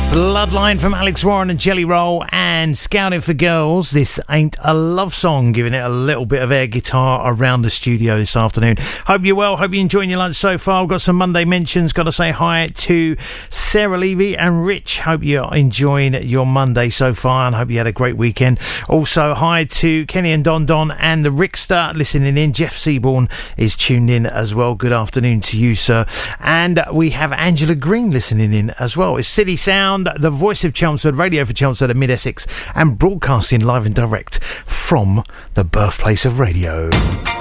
Bloodline from Alex Warren and Jelly Roll, and Scouting for Girls. This Ain't a Love Song, giving it a little bit of air guitar around the studio this afternoon. Hope you're well, hope you're enjoying your lunch so far. I've got some Monday mentions. Got to say hi to Sarah Levy and Rich. Hope you're enjoying your Monday so far and hope you had a great weekend. Also hi to Kenny and Don and the Rickster listening in. Jeff Seaborn is tuned in as well. Good afternoon to you, sir. And we have Angela Green listening in as well. It's City Sound, the voice of Chelmsford, radio for Chelmsford and Mid-Essex, and broadcasting live and direct from the birthplace of radio.